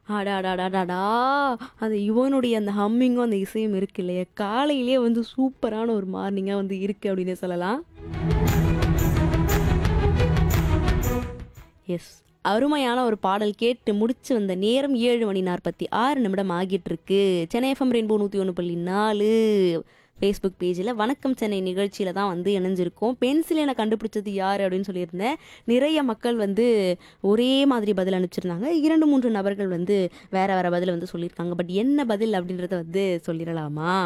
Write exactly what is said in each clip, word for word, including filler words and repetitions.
அடாடாடாடாடா! அது யுவனுடைய அந்த ஹம்மிங்கும், அந்த இசையும் இருக்கு இல்லையா? காலையிலேயே வந்து சூப்பரான ஒரு மார்னிங்கா வந்து இருக்கு அப்டின்னே சொல்லலாம். எஸ். அருமையான ஒரு பாடல் கேட்டு முடிச்சு வந்த நேரம் ஏழு மணி நாற்பத்தி ஆறு நிமிடம் ஆகிட்டிருக்கு. சென்னை எஃப்எம் ரெயின்போ நூற்றி ஒன்று புள்ளி நாலு ஃபேஸ்புக் பேஜில வணக்கம் சென்னை நிகழ்ச்சியில தான் வந்து இணைஞ்சிருக்கோம். பென்சில் என கண்டுபிடிச்சது யாரு அப்படின்னு சொல்லியிருந்தேன். நிறைய மக்கள் வந்து ஒரே மாதிரி பதில் அனுப்பிச்சிருந்தாங்க. இரண்டு, மூன்று நபர்கள் வந்து வேற வேற பதில வந்து சொல்லியிருக்காங்க. பட் என்ன பதில் அப்படின்றத வந்து சொல்லிறலாமா?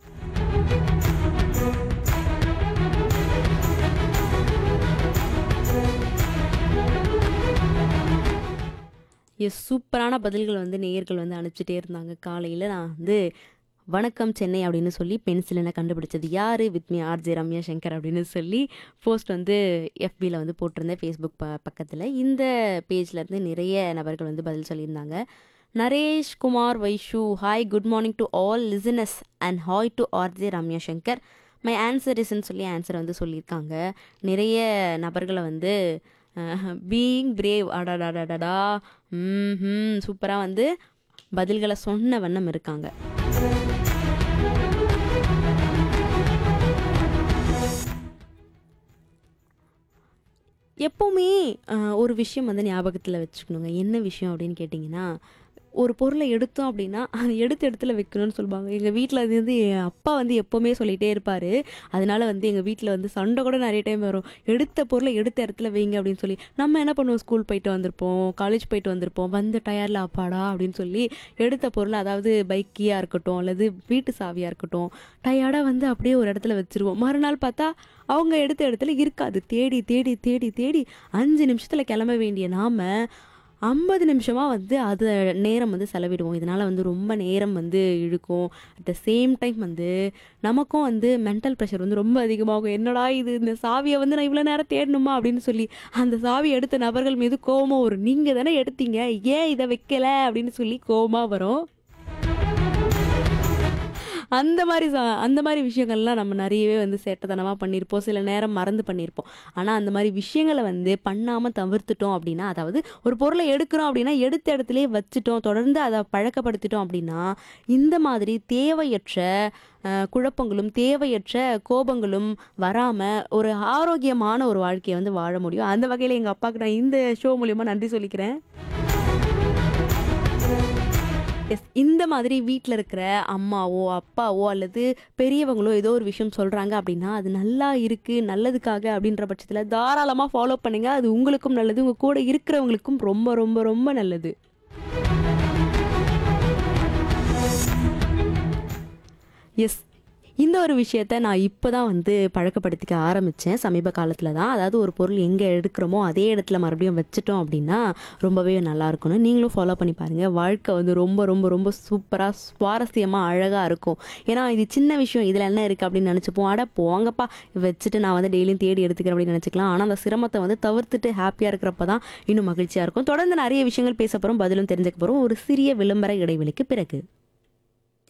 எஸ், சூப்பரான பதில்கள் வந்து நேயர்கள் வந்து அனுப்பிச்சிட்டே இருந்தாங்க. காலையில நான் வந்து வணக்கம் சென்னை அப்படின்னு சொல்லி பென்சில் என கண்டுபிடிச்சது யாரு? With me RJ Ramya Shankar அப்படின்னு சொல்லி போஸ்ட் வந்து எஃபில வந்து போட்டிருந்தேன் ஃபேஸ்புக் ப பக்கத்துல. இந்த பேஜ்ல இருந்து நிறைய நபர்கள் வந்து பதில் சொல்லியிருந்தாங்க. Naresh Kumar Vaishu, hi good morning to all listeners and hi to RJ Ramya Shankar. My answer இஸ்ன்னு சொல்லி ஆன்சர் வந்து சொல்லியிருக்காங்க. நிறைய நபர்களை வந்து பீயிங் பிரேவ் அடாடாடாடா ம் சூப்பராக வந்து பதில்களை சொன்ன வண்ணம் இருக்காங்க. எப்போவுமே அஹ், ஒரு விஷயம் வந்து ஞாபகத்தில் வச்சுக்கணுங்க. என்ன விஷயம் அப்படின்னு கேட்டிங்கன்னா, ஒரு பொருளை எடுத்தோம் அப்படின்னா அது எடுத்த இடத்துல வைக்கணும்னு சொல்லுவாங்க. எங்கள் வீட்டில் அது வந்து என் அப்பா வந்து எப்போவுமே சொல்லிகிட்டே இருப்பார். அதனால வந்து எங்கள் வீட்டில் வந்து சண்டை கூட நிறைய டைம் வரும். எடுத்த பொருளை எடுத்த இடத்துல வைங்க அப்படின்னு சொல்லி. நம்ம என்ன பண்ணுவோம், ஸ்கூல் போயிட்டு வந்திருப்போம், காலேஜ் போயிட்டு வந்திருப்போம், வந்து டயர்ல அப்பாடா அப்படின்னு சொல்லி எடுத்த பொருள், அதாவது பைக் கீயாக இருக்கட்டும் அல்லது வீட்டு சாவியாக இருக்கட்டும், டயர்டாக வந்து அப்படியே ஒரு இடத்துல வச்சிருவோம். மறுநாள் பார்த்தா அவங்க எடுத்த இடத்துல இருக்காது. தேடி தேடி தேடி தேடி அஞ்சு நிமிஷத்தில் கிளம்ப வேண்டிய நாம ஐம்பது நிமிஷமா வந்து அது நேரம் வந்து செலவிடுவோம். இதனால வந்து ரொம்ப நேரம் வந்து இழுக்கும். அட் த சேம் டைம் வந்து நமக்கும் வந்து மென்டல் ப்ரெஷர் வந்து ரொம்ப அதிகமாகும். என்னடா இது, இந்த சாவியை வந்து நான் இவ்வளோ நேரம் தேடணுமா அப்படின்னு சொல்லி அந்த சாவி எடுத்த நபர்கள் மீது கோவமா வரும். நீங்கள் தானே எடுத்தீங்க, ஏன் இதை வைக்கல அப்படின்னு சொல்லி கோவமா வரும். அந்த மாரி ச அந்த மாரி விஷயங்கள்லாம் நம்ம நெறையவே வந்து சேட்டத்தனமா பண்ணியிருப்போம். சில நேரம் மறந்து பண்ணியிருப்போம். ஆனா, அந்த மாரி விஷயங்கள வந்து பண்ணாம தவிர்த்துட்டோம் அப்டின்னா, அதாவது ஒரு பொருள எடுக்கிறோம் அப்டின்னா, எடுத்த இடத்திலேயே வச்சுட்டோம், தொடர்ந்து அத பழக்கப்படுத்திட்டோம் அப்டின்னா, இந்த மாதிரி தேவையற்ற அ குழப்பங்களும், தேவையற்ற கோபங்களும் வராம, ஒரு ஆரோக்கியமான ஒரு வாழ்க்கைய வந்து வாழ முடியும். அந்த வகையில எங்க அப்பாக்கு நான் இந்த ஷோ மூலியமா நன்றி சொல்லிக்கிறேன். எஸ். இந்த மாதிரி வீட்ல இருக்கிற அம்மாவோ, அப்பாவோ அல்லது பெரியவங்களோ ஏதோ ஒரு விஷயம் சொல்றாங்க அப்படின்னா, அது நல்லா இருக்கு, நல்லதுக்காக அப்படின்ற பட்சத்தில தாராளமா ஃபாலோ பண்ணுங்க. அது உங்களுக்கும் நல்லது, உங்க கூட இருக்கிறவங்களுக்கும் ரொம்ப ரொம்ப ரொம்ப நல்லது. எஸ். இந்த ஒரு விஷயத்த நான் இப்ப தான் வந்து பழக்கப்படுத்திக்க ஆரம்பிச்சேன். சமீப காலத்தில தான். அதாவது ஒரு பொருள் எங்க எடுக்கிறோமோ, அதே இடத்துல மறுபடியும் வச்சுட்டோம் அப்படின்னா, ரொம்பவே நல்லாயிருக்கும்னு நீங்களும் ஃபாலோ பண்ணி பாருங்க. வாழ்க்கை வந்து ரொம்ப ரொம்ப ரொம்ப சூப்பரா, சுவாரஸ்யமா, அழகா இருக்கும். ஏன்னா, இது சின்ன விஷயம். இதில என்ன இருக்கு அப்படின்னு நெனச்சுப்போம். அட போங்கப்பா! வச்சுட்டு நான் வந்து டெய்லியும் தேடி எடுத்துக்கிறேன் அப்படின்னு நெனச்சுக்கலாம். ஆனா, அந்த சிரமத்த வந்து தவிர்த்துட்டு ஹேப்பியா இருக்கிறப்ப தான் இன்னும் மகிழ்ச்சியா இருக்கும். தொடர்ந்து நெறைய விஷயங்கள் பேச போறோம். பதிலும் தெரிஞ்சுக்க போறோம். ஒரு சிறிய விளம்பர இடைவெளிக்கு பிறகு.